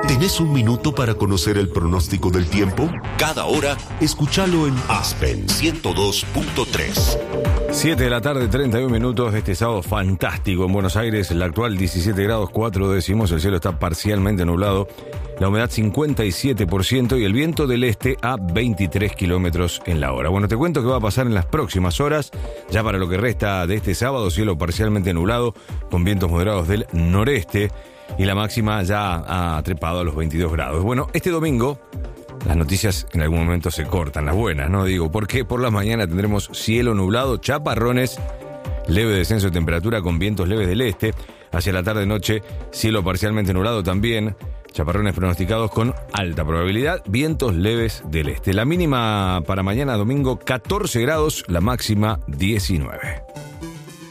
¿Tenés un minuto para conocer el pronóstico del tiempo? Cada hora, escúchalo en Aspen 102.3. 7 de la tarde, 31 minutos de este sábado fantástico en Buenos Aires. La actual 17 grados 4 décimos, el cielo está parcialmente nublado, la humedad 57% y el viento del este a 23 kilómetros en la hora. Bueno, te cuento qué va a pasar en las próximas horas. Ya para lo que resta de este sábado, cielo parcialmente nublado con vientos moderados del noreste y la máxima ya ha trepado a los 22 grados. Bueno, este domingo las noticias en algún momento se cortan, las buenas, ¿no? Digo, porque por la mañana tendremos cielo nublado, chaparrones, leve descenso de temperatura con vientos leves del este. Hacia la tarde-noche, cielo parcialmente nublado también, chaparrones pronosticados con alta probabilidad, vientos leves del este. La mínima para mañana domingo, 14 grados, la máxima 19.